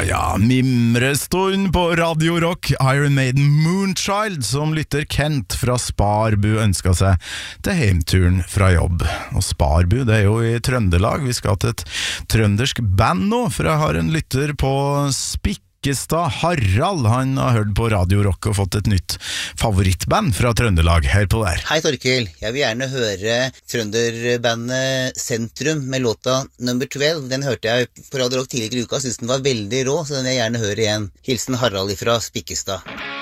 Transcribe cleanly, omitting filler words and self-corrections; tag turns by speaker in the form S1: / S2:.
S1: Ja, mimrestund på Radio Rock. Iron Maiden Moonchild, som lytter Kent fra Sparbu ønsket seg til heimturen fra jobb. Og Sparbu, det er jo i Trøndelag. Vi skal til et trøndersk band nå, for jeg har en lytter på Spikkestad, Harald. Han har hørt på Radio Rock og fått et nytt favorittband fra Trøndelag. Hør på der.
S2: Hei Torkil, jeg vil gjerne høre trønderbandet Sentrum med låta Number 12. Den hørte jeg på Radio Rock tidligere i uka, synes den var veldig rå, så den vil jeg gjerne høre igjen. Hilsen Harald fra Spikkestad.